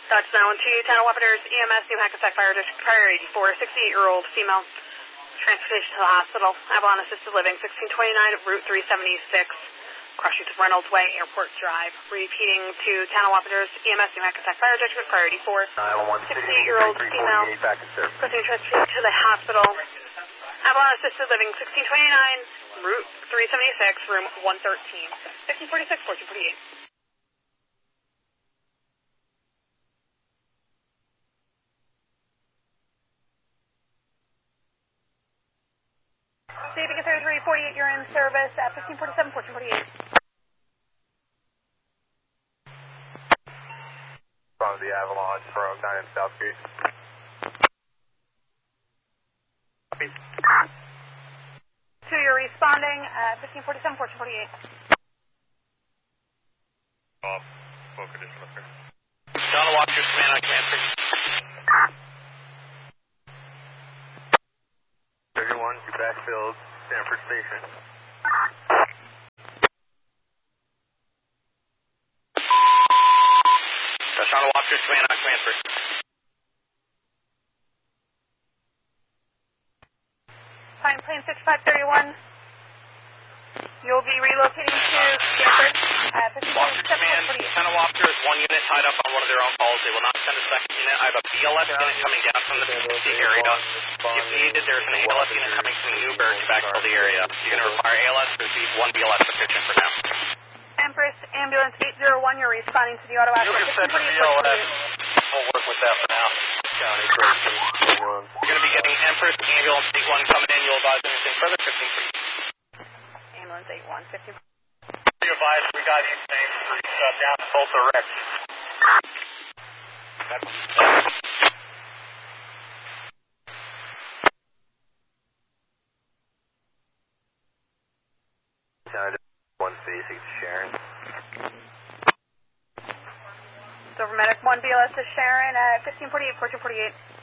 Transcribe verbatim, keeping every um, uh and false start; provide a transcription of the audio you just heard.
Dodge nine one two, Town of Wapenters, E M S, New Hackensack Fire District, Fire eighty-four, sixty-eight-year-old female, transportation to the hospital, Avalon Assisted Living, sixteen twenty-nine, Route three seventy-six, crossing to Reynolds Way, Airport Drive. Repeating to Town of Wapenters, E M S, New Hackensack Fire District, Fire eighty-four, sixty-eight-year-old female, requesting transportation to the hospital, Avalon Assisted Living, sixteen twenty-nine, Route three seventy-six, Room one thirteen, fifteen forty-six, fourteen forty-eight. Saving thirty-three forty-eight, you're in service at fifteen forty-seven, fourteen forty-eight. From the Avalon, from nine in South Street. Copy. Two, you're responding at fifteen forty-seven, fourteen forty-eight. Off. Full condition up here. John Walker, command on command three. thirty-one, you backfilled Stanford Station. John Walker, command on command three. Fine, plane fifty-five thirty-one. You'll be relocating to Stanford at fifteen Walker forty-seven, command, fourteen forty-eight. Town of Walker is one unit tied up on one of their own calls. They will not send a second unit. I have a B L S unit coming down from the B C area. If needed, there's an A L S unit coming from Newburgh to backfill the area. You're going to require A L S to receive one B L S sufficient for now. Empress Ambulance eight zero one, you're responding to the auto accident. You can send the B L S. We'll work with that for now. County Correction. You're going to be getting Empress Ambulance eight one coming in. You'll advise anything further, fifteen forty. Ambulance eight one, fifteen. Be advised, we got East Main Street shut down, Tulsa Rex. One basic to Sharon. Silver Medic one B L S to Sharon at fifteen forty-eight, fourteen forty-eight.